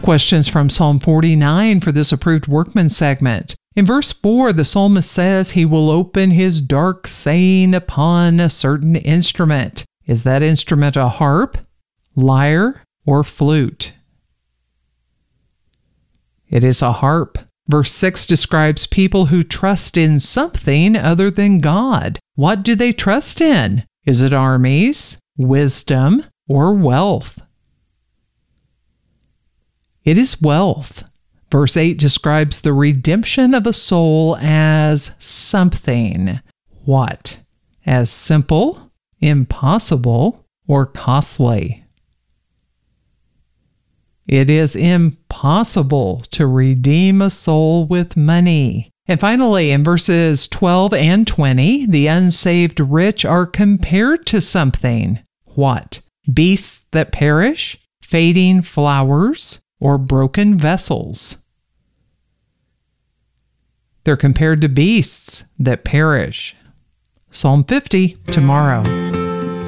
Questions from Psalm 49 for this approved workman segment. In verse 4, the psalmist says he will open his dark saying upon a certain instrument. Is that instrument a harp, lyre, or flute? It is a harp. Verse 6 describes people who trust in something other than God. What do they trust in? Is it armies, wisdom, or wealth? It is wealth. Verse 8 describes the redemption of a soul as something. What? As simple, impossible, or costly? It is impossible to redeem a soul with money. And finally, in verses 12 and 20, the unsaved rich are compared to something. What? Beasts that perish, fading flowers, or broken vessels? They're compared to beasts that perish. Psalm 50 tomorrow.